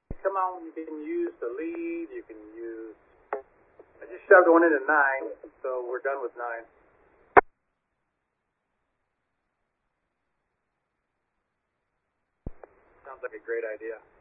Come on, you can use the lead, you can use... I just shoved one into 9, so we're done with 9. Sounds like a great idea.